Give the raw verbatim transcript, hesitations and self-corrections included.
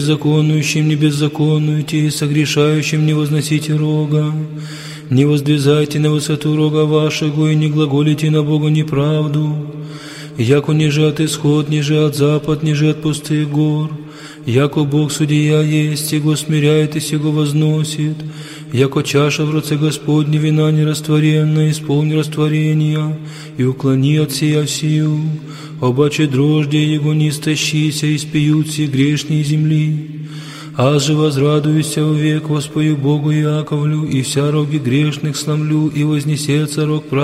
беззаконующим не беззаконуйте, и согрешающим не возносите рога. Не воздвизайте на высоту рога вашего, и не глаголите на Бога неправду. Яко ниже от исход, ниже от запад, ниже от пустых гор. Яко Бог судья есть, Его смиряет и сего возносит. Яко чаша в руце Господне вина нерастворенная, исполни растворения, и уклони от сия сию. Обаче дрожди Его не истощися, и спьют все грешные земли. Аз же возрадуюся вовек, воспою Богу Яковлю, и вся роги грешных сломлю, и вознесется рог праведных.